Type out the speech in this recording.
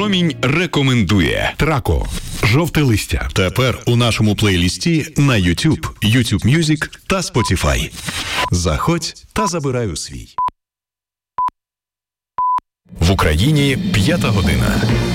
Промінь рекомендує. Трако. Жовте листя. Тепер у нашому плейлісті на YouTube, YouTube Music та Spotify. Заходь та забирай у свій. В Україні 5 година.